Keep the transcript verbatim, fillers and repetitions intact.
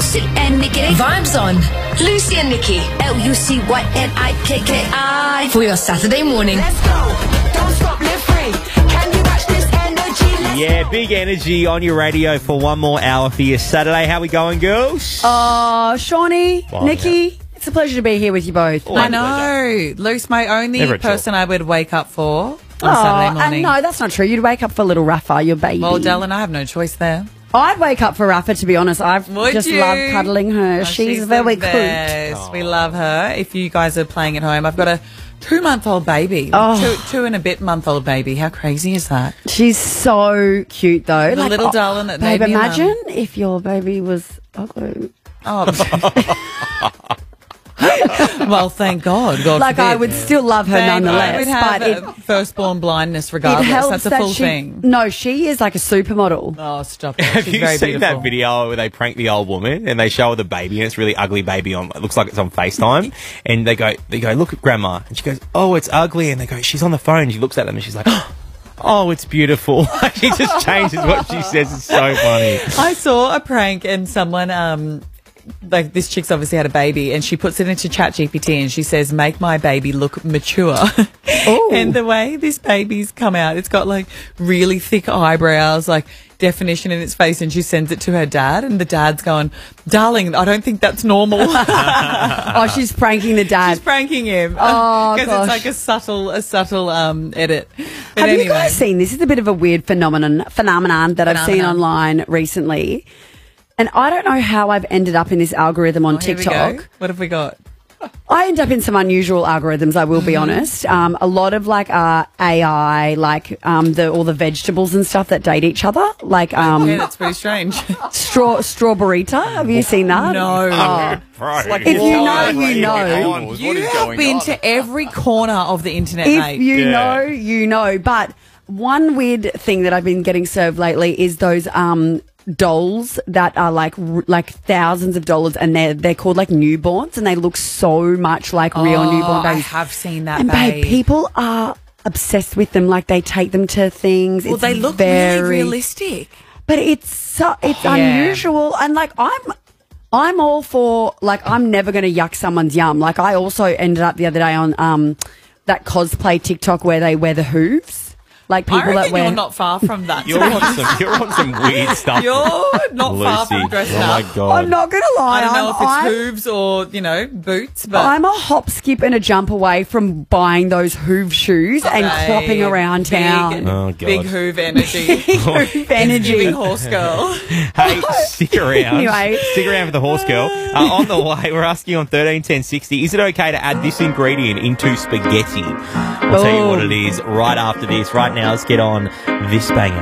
Lucy and Nikki. Vibes on. Lucy and Nikki. L U C Y N I K K I. For your Saturday morning. Let's go. Don't stop, live free. Can you match this energy? Let's Yeah, big energy on your radio for one more hour for your Saturday. How we going, girls? Oh, Shawnee, Well, Nikki, it's a pleasure to be here with you both. Oh, I pleasure. know. Luce, my only Never a chill. person I would wake up for on Oh, Saturday morning. and no, that's not true. You'd wake up for little Rafa, your baby. Well, Dylan, I have no choice there. I'd wake up for Rafa, to be honest. I Would just you? love cuddling her. Oh, she's, the very cute. best. We love her. If you guys are playing at home, I've got a two-month-old baby. Oh. Two, two and a bit month-old baby. How crazy is that? She's so cute, though. The little darling that made babe, me a imagine mum. if your baby was ugly. Oh. Well, thank God. God Like, forbid. I would still love her Thank God. nonetheless. We'd have but it, uh, firstborn blindness it regardless. helps That's a that full she, thing. No, she is like a supermodel. Oh, stop it. Have She's you very seen beautiful. that video where they prank the old woman and they show her the baby and it's a really ugly baby on? It looks like it's on FaceTime, and they go, they go, look at grandma, and she goes, oh, it's ugly, and they go, she's on the phone. And she looks at them and she's like, oh, it's beautiful. She just changes what she says. It's so funny. I saw a prank and someone, um, like this chick's obviously had a baby and she puts it into ChatGPT and she says, make my baby look mature. Ooh. And the way this baby's come out, it's got like really thick eyebrows, like definition in its face, and she sends it to her dad and the dad's going, darling, I don't think that's normal. Oh, she's pranking the dad. She's pranking him. Oh, Because gosh. it's like a subtle, a subtle um, edit. But Have anyway. you guys seen this? Is a bit of a weird phenomenon phenomenon that I've seen Phenomenon. online recently, and I don't know how I've ended up in this algorithm on Oh, here we TikTok. go. What have we got? I end up in some unusual algorithms, I will be Mm-hmm. honest. Um, a lot of like uh, A I, like um, the all the vegetables and stuff that date each other, like um, Yeah, that's pretty strange. straw strawberryta. Have you seen that? No. Oh. Bro. If you know, you know. You have been to every corner of the internet, If mate. you Yeah. know, you know. But one weird thing that I've been getting served lately is those um, dolls that are like r- like thousands of dollars, and they're they're called like newborns, and they look so much like real Oh, newborn I babies. have seen that, And babe, babe. people are obsessed with them. Like they take them to things. Well, it's they look very really realistic. but it's so it's Yeah. unusual, and like I'm I'm all for like I'm never going to yuck someone's yum. Like I also ended up the other day on um that cosplay TikTok where they wear the hooves. Like people I reckon that wear you're not far from that. You're on some, you're on some weird stuff. You're not far Lucy. from dressing Oh my up. God. I'm not going to lie. I don't know I'm, if it's I'm, hooves or, you know, boots, but I'm a hop, skip, and a jump away from buying those hoof shoes and Babe, clopping around big, town. Oh, God. Big hoove energy. Hoof It's energy. giving horse girl. Hey, stick around. Anyway. Stick around for the horse girl. Uh, on the way, we're asking on thirteen ten sixty, is it okay to add this ingredient into spaghetti? We'll tell you Oh. what it is right after this. Right now, let's get on this banger.